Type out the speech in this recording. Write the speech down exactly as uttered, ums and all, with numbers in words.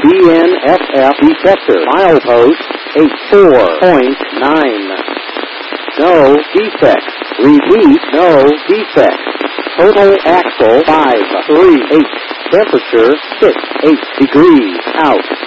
N F F detector. Milepost eighty-four point nine. No defects. Repeat, no defects. Total axle five three eight. Temperature six eight degrees out.